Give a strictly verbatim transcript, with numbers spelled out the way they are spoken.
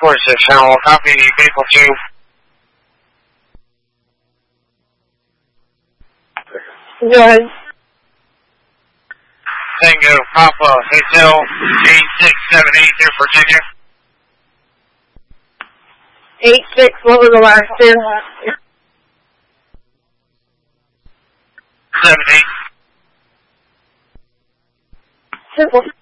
forty-six, Howell, copy, vehicle two. Go ahead. Tango, Papa, Hotel, eight six seven eight through Virginia. Eight six, what was the last two? Seven eight. Simple.